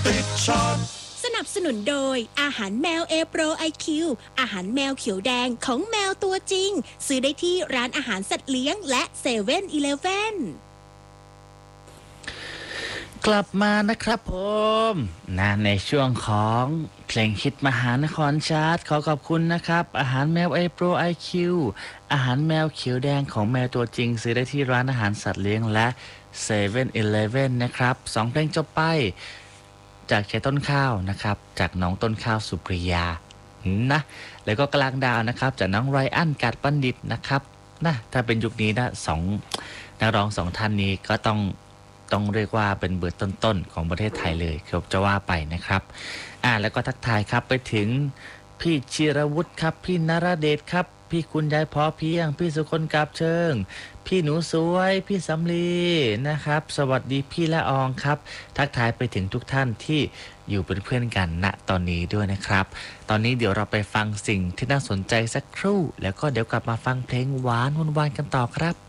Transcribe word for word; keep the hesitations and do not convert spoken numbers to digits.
ติดช็อตสนับสนุนโดยอาหารแมวเอโปรไอคิวอาหารแมวเขียวแดงของแมวตัวจริงซื้อได้ที่ร้านอาหารสัตว์เลี้ยงและเซเว่นอีเลฟเว่นกลับมานะครับผมนะในช่วงของเพลงฮิตมหานครชาร์ตขอขอบคุณนะครับอาหารแมว A Pro ไอ คิว อาหารแมวเขียวแดงของแมวตัวจริงซื้อได้ที่ร้านอาหารสัตว์เลี้ยงและเซเว่นอีเลฟเว่นนะครับสองเพลงจบไปจากเชต้นข้าวนะครับจากน้องต้นข้าวสุปริยานะแล้วก็กลางดาวนะครับจากน้องไรอันกัดบัณฑิตนะครับนะถ้าเป็นยุคนี้นะสองนักร้องสองท่านนี้ก็ต้องต้องเรียกว่าเป็นเบอร์ต้นๆของประเทศไทยเลยครับจะว่าไปนะครับอ่าแล้วก็ทักทายครับไปถึงพี่ชิรวุฒิครับพี่นรเดชครับพี่คุณยายพอเพียงพี่สุคนกาบเชิงพี่หนูสวยพี่สำลีนะครับสวัสดีพี่ละอองครับทักทายไปถึงทุกท่านที่อยู่เป็นเพื่อนกันณตอนนี้ด้วยนะครับตอนนี้เดี๋ยวเราไปฟังสิ่งที่น่าสนใจสักครู่แล้วก็เดี๋ยวกลับมาฟังเพลงหวานวันๆกันต่อครับ